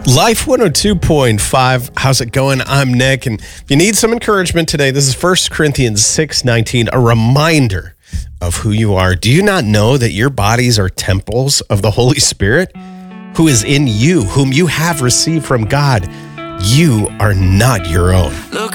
Life 102.5. How's it going? I'm Nick, and if you need some encouragement today, this is 1 Corinthians 6:19, a reminder of who you are. Do you not know that your bodies are temples of the Holy Spirit, who is in you, whom you have received from God? You are not your own. Look